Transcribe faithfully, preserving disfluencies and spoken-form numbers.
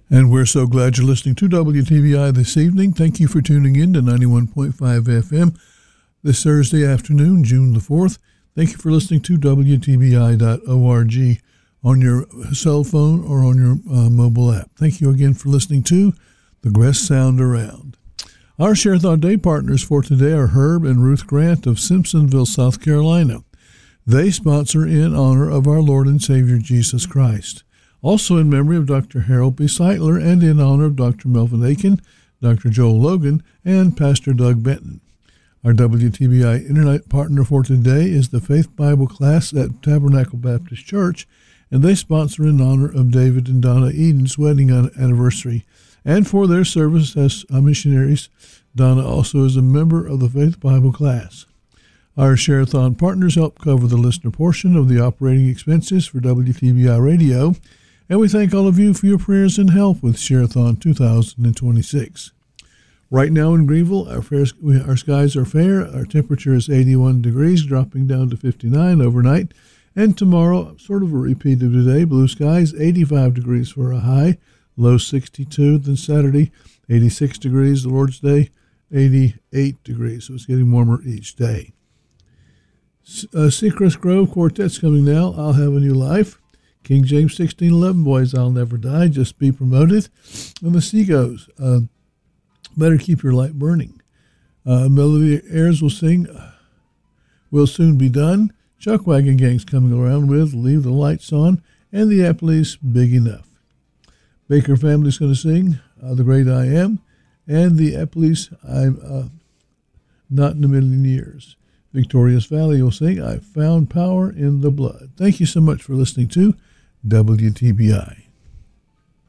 And we're so glad you're listening to W T B I this evening. Thank you for tuning in to ninety-one point five F M this Thursday afternoon, June the fourth. Thank you for listening to W T B I dot org on your cell phone or on your uh, mobile app. Thank you again for listening to The Best Sound Around. Our Share-a-thon Day partners for today are Herb and Ruth Grant of Simpsonville, South Carolina. They sponsor in honor of our Lord and Savior Jesus Christ. Also in memory of Doctor Harold B. Seitler and in honor of Doctor Melvin Aiken, Doctor Joel Logan, and Pastor Doug Benton. Our W T B I Internet partner for today is the Faith Bible class at Tabernacle Baptist Church, and they sponsor in honor of David and Donna Eden's wedding anniversary. And for their service as missionaries, Donna also is a member of the Faith Bible class. Our Share-a-thon partners help cover the listener portion of the operating expenses for W T B I Radio, and we thank all of you for your prayers and help with Share-a-thon two thousand twenty-six. Right now in Greenville, our, fair, our skies are fair. Our temperature is eighty-one degrees, dropping down to fifty-nine overnight. And tomorrow, sort of a repeat of today, blue skies, eighty-five degrees for a high, low sixty-two. Then Saturday, eighty-six degrees. The Lord's Day, eighty-eight degrees. So it's getting warmer each day. Uh, Seacrest Grove Quartet's coming now. I'll Have a New Life. King James sixteen eleven, Boys, I'll Never Die. Just Be Promoted. And the Seagulls, uh, Better Keep Your Light Burning. Uh, Melody Ayers will sing Will Soon Be Done. Chuckwagon Gang's coming around with Leave the Lights On, and the Epleys, Big Enough. Baker Family's going to sing uh, The Great I Am, and the Epleys, I'm uh, Not in a Million Years. Victorious Valley will sing I Found Power in the Blood. Thank you so much for listening to W T B I.